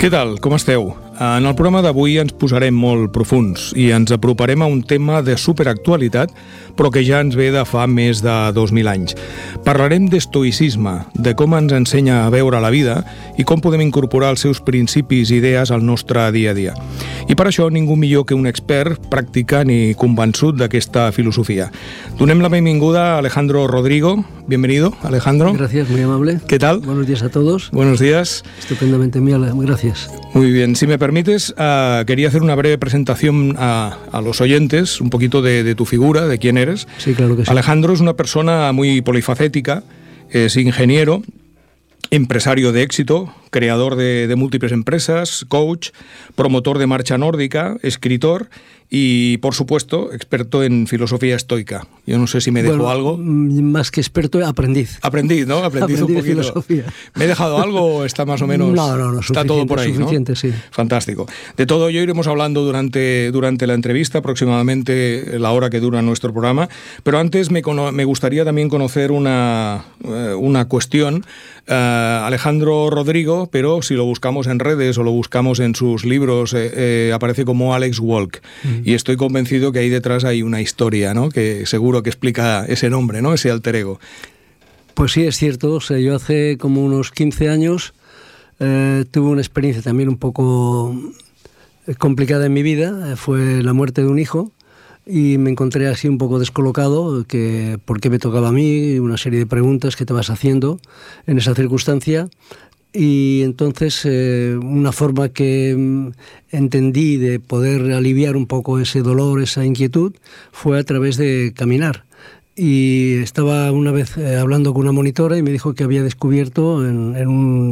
Què tal? Com esteu? En el programa d'avui ens posarem molt profunds i ens aproparem a un tema de superactualitat, però que ja ens ve de fa més de 2.000 anys. Parlarem d'estoïcisme, de com ens ensenya a veure la vida i com podem incorporar els seus principis i idees al nostre dia a dia. I per això ningú millor que un expert, practicant i convençut d'aquesta filosofia. Donem la benvinguda a Alejandro Rodrigo. Bienvenido, Alejandro. Gracias, muy amable. ¿Qué tal? Buenos días a todos. Buenos días. Estupendamente, gracias. Muy bien, si me permites, quería hacer una breve presentación a los oyentes, un poquito de tu figura, de quién eres. Sí, claro que sí. Alejandro es una persona muy polifacética, es ingeniero, empresario de éxito, creador de múltiples empresas, coach, promotor de marcha nórdica, escritor y, por supuesto, experto en filosofía estoica. Yo no sé si me dejo algo. Más que experto, aprendiz. Aprendiz, ¿no? Aprendiz un poquito. De filosofía. ¿Me he dejado algo o está más o menos...? No, está todo por ahí, suficiente, ¿no? Sí. Fantástico. De todo ello iremos hablando durante la entrevista, aproximadamente la hora que dura nuestro programa, pero antes me gustaría también conocer una cuestión. Alejandro Rodrigo, pero si lo buscamos en redes o lo buscamos en sus libros, aparece como Alex Walk. Y estoy convencido que ahí detrás hay una historia, ¿no? Que seguro que explica ese nombre, ¿no? Ese alter ego. Pues sí, es cierto. O sea, yo hace como unos 15 años tuve una experiencia también un poco complicada en mi vida. Fue la muerte de un hijo. Y me encontré así un poco descolocado, que por qué me tocaba a mí, una serie de preguntas que te vas haciendo en esa circunstancia. Y entonces una forma que entendí de poder aliviar un poco ese dolor, esa inquietud, fue a través de caminar. Y estaba una vez hablando con una monitora y me dijo que había descubierto en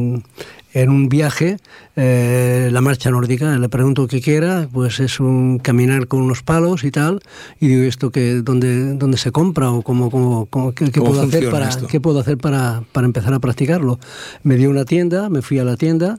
un viaje la marcha nórdica. Le pregunto qué era, pues es un caminar con unos palos y tal, y digo, ¿esto dónde se compra o qué puedo hacer para empezar a practicarlo? Me dio una tienda, me fui a la tienda,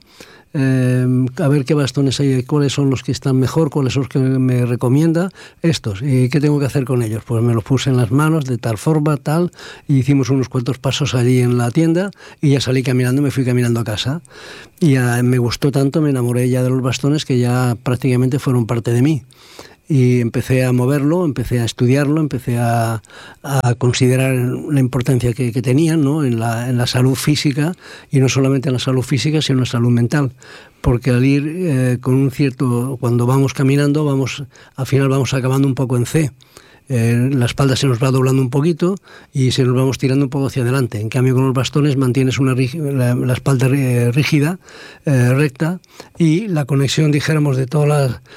a ver qué bastones hay, cuáles son los que están mejor, cuáles son los que me recomienda, estos, y qué tengo que hacer con ellos. Pues me los puse en las manos de tal forma, tal, y hicimos unos cuantos pasos allí en la tienda y ya salí caminando, me fui caminando a casa. Y me gustó tanto, me enamoré ya de los bastones que ya prácticamente fueron parte de mí. Y empecé a moverlo, empecé a estudiarlo, empecé a considerar la importancia que tenían, ¿no? en la salud física, y no solamente en la salud física, sino en la salud mental. Porque al ir con un cierto... Cuando vamos caminando, al final vamos acabando un poco en C. La espalda se nos va doblando un poquito y se nos vamos tirando un poco hacia adelante. En cambio, con los bastones mantienes la espalda rígida, recta, y la conexión, dijéramos, de toda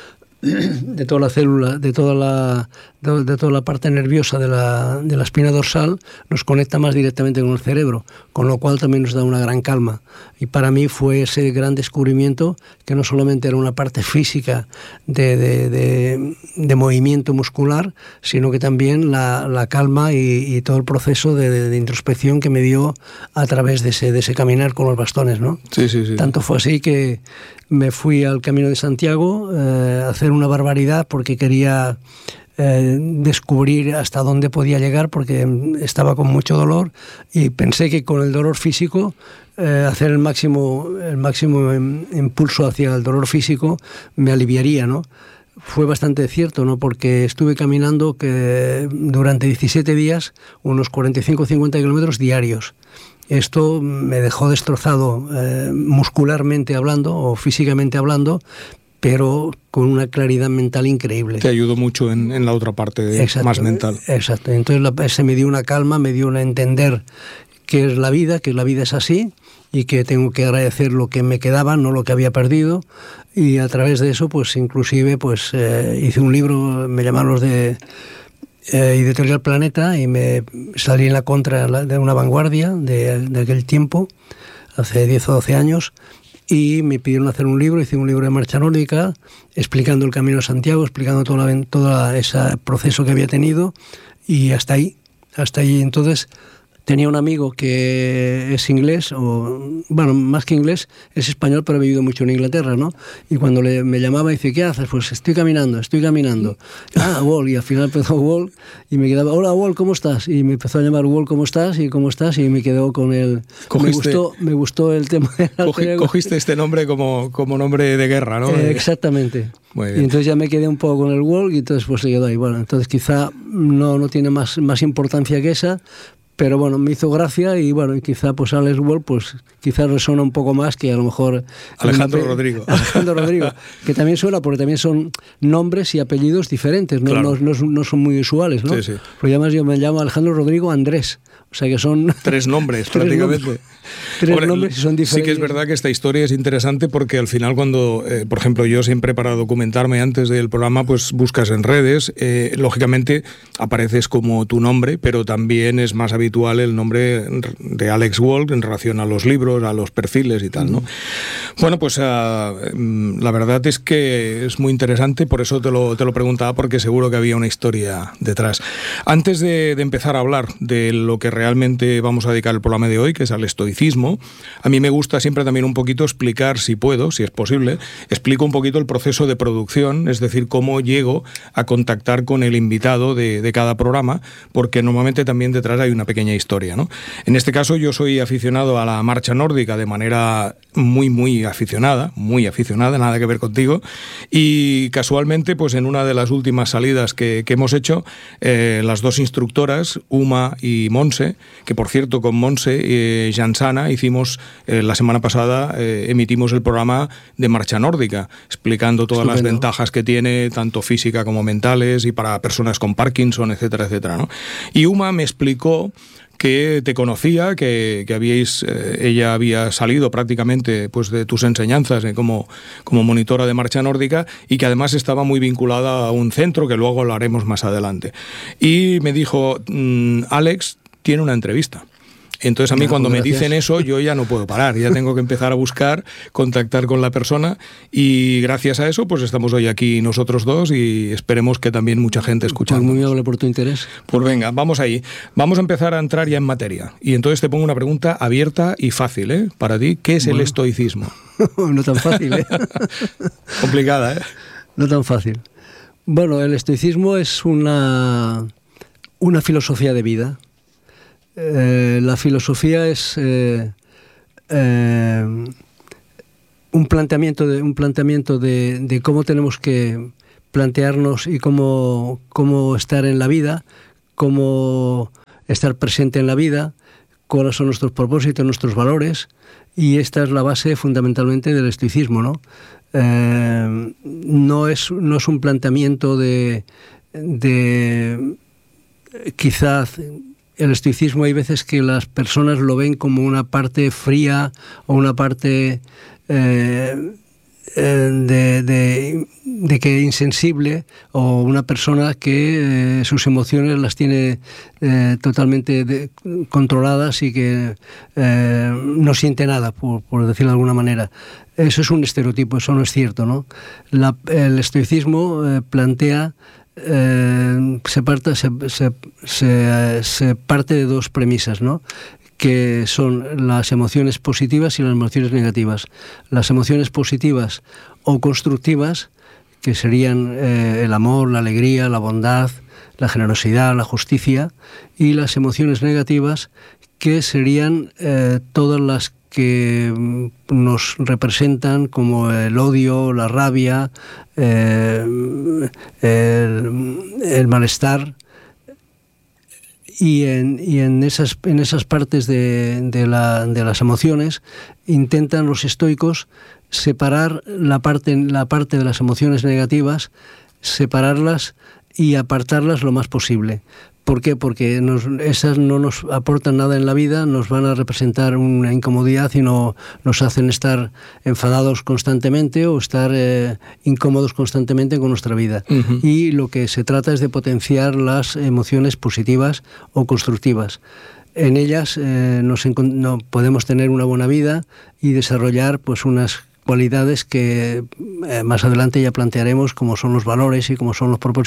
la célula, de toda la parte nerviosa de la espina dorsal, nos conecta más directamente con el cerebro, con lo cual también nos da una gran calma. Y para mí fue ese gran descubrimiento, que no solamente era una parte física de movimiento muscular, sino que también la calma y todo el proceso de introspección que me dio a través de ese caminar con los bastones, ¿no? Sí, sí, sí. Tanto fue así que me fui al Camino de Santiago a hacer una barbaridad, porque quería descubrir hasta dónde podía llegar, porque estaba con mucho dolor, y pensé que con el dolor físico hacer el máximo impulso hacia el dolor físico me aliviaría, ¿no? Fue bastante cierto, ¿no? Porque estuve caminando durante 17 días unos 45 o 50 kilómetros diarios. Esto me dejó destrozado muscularmente hablando o físicamente hablando, pero con una claridad mental increíble. Te ayudó mucho en la otra parte más mental. Exacto. Entonces se me dio una calma, me dio a entender qué es la vida, que la vida es así y que tengo que agradecer lo que me quedaba, no lo que había perdido. Y a través de eso, pues inclusive, hice un libro, me llamaron los de Editorial Planeta, y me salí en la contra de una vanguardia de aquel tiempo, hace 10 o 12 años, y me pidieron hacer un libro. Hice un libro de marcha nórdica explicando el Camino de Santiago, explicando todo ese proceso que había tenido, y hasta ahí. Entonces tenía un amigo que es inglés, bueno, más que inglés, es español, pero ha vivido mucho en Inglaterra, ¿no? Y cuando me llamaba, dice, ¿qué haces? Pues estoy caminando. Ah, Walt, y al final empezó Walt, y me quedaba, hola Walt, ¿cómo estás? Y me empezó a llamar Walt, ¿cómo estás? Y me quedó con el... Me gustó el tema de Cogiste este nombre como nombre de guerra, ¿no? Exactamente. Muy bien. Y entonces ya me quedé un poco con el Walt, y entonces pues se quedó ahí. Bueno, entonces quizá no tiene más importancia que esa, pero bueno, me hizo gracia, y bueno, y quizá pues Alex Walt pues quizá resuena un poco más que a lo mejor Alejandro Rodrigo, que también suena, porque también son nombres y apellidos diferentes, ¿no? Claro. No son muy usuales, ¿no? Sí. Porque además yo me llamo Alejandro Rodrigo Andrés, o sea que son 3 nombres prácticamente. Tres nombres y son diferentes. Sí que es verdad que esta historia es interesante, porque al final cuando, por ejemplo, yo siempre para documentarme antes del programa, pues buscas en redes, lógicamente apareces como tu nombre, pero también es más habitual el nombre de Alex Walt en relación a los libros, a los perfiles y tal, ¿no? Bueno, pues la verdad es que es muy interesante, por eso te lo preguntaba, porque seguro que había una historia detrás. Antes de empezar a hablar de lo que realmente vamos a dedicar el programa de hoy, que es al estoicismo, a mí me gusta siempre también un poquito explicar, si puedo, si es posible, explico un poquito el proceso de producción, es decir, cómo llego a contactar con el invitado de cada programa, porque normalmente también detrás hay una pequeña historia, ¿no? En este caso yo soy aficionado a la marcha nórdica de manera muy aficionada, nada que ver contigo, y casualmente pues en una de las últimas salidas que hemos hecho, las 2 instructoras, Uma y Monse, que por cierto con Monse Jansana hicimos la semana pasada, emitimos el programa de marcha nórdica, explicando todas las ventajas que tiene, tanto física como mentales, y para personas con Parkinson, etcétera, ¿no? Y Uma me explicó que te conocía, que ella había salido prácticamente pues de tus enseñanzas como monitora de marcha nórdica, y que además estaba muy vinculada a un centro que luego lo haremos más adelante. Y me dijo, Alex tiene una entrevista. Entonces a mí cuando me dicen eso, yo ya no puedo parar, ya tengo que empezar a buscar, contactar con la persona, y gracias a eso pues estamos hoy aquí nosotros dos, y esperemos que también mucha gente escuche. Muy amable por tu interés. Pues venga, vamos ahí. Vamos a empezar a entrar ya en materia. Y entonces te pongo una pregunta abierta y fácil, ¿eh? Para ti, ¿qué es el estoicismo? No tan fácil, ¿eh? Complicada, ¿eh? No tan fácil. Bueno, el estoicismo es una filosofía de vida. La filosofía es un planteamiento de cómo tenemos que plantearnos y cómo estar en la vida, cómo estar presente en la vida, cuáles son nuestros propósitos, nuestros valores, y esta es la base fundamentalmente del estoicismo, ¿no? No es un planteamiento de quizás. El estoicismo hay veces que las personas lo ven como una parte fría o una parte de que insensible, o una persona que sus emociones las tiene totalmente controladas y que no siente nada, por decirlo de alguna manera. Eso es un estereotipo, eso no es cierto, ¿no? El estoicismo plantea se parte de 2 premisas, ¿no? Que son las emociones positivas y las emociones negativas. Las emociones positivas o constructivas, que serían el amor, la alegría, la bondad, la generosidad, la justicia, y las emociones negativas, que serían todas las que nos representan, como el odio, la rabia, el malestar, y en esas partes de las emociones intentan los estoicos separar la parte de las emociones negativas, separarlas y apartarlas lo más posible. ¿Por qué? Porque esas no nos aportan nada en la vida, nos van a representar una incomodidad y nos hacen estar enfadados constantemente o estar incómodos constantemente con nuestra vida. Uh-huh. Y lo que se trata es de potenciar las emociones positivas o constructivas. En ellas podemos tener una buena vida y desarrollar pues unas cualidades que más adelante ya plantearemos, como son los valores y como son los propósitos